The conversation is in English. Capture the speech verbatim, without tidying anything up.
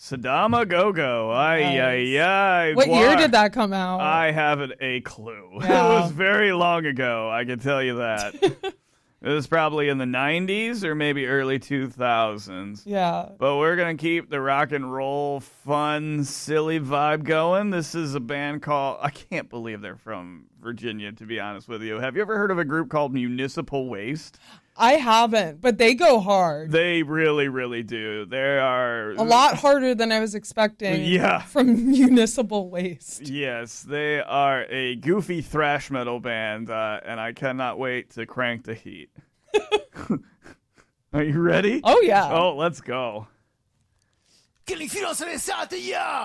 Sadama Go-Go. Ay, ay, ay. What Boy, year did that come out? I haven't a clue. Yeah. It was very long ago, I can tell you that. It was probably in the nineties or maybe early two thousands. Yeah. But we're going to keep the rock and roll, fun, silly vibe going. This is a band called, I can't believe they're from Virginia, to be honest with you. Have you ever heard of a group called Municipal Waste? I haven't, but they go hard. They really, really do. They are A lot harder than I was expecting Yeah. from Municipal Waste. Yes, they are a goofy thrash metal band, uh, and I cannot wait to crank the heat. Are you ready? Oh, yeah. Oh, let's go. Che l'infilo se ne sa, te, yeah!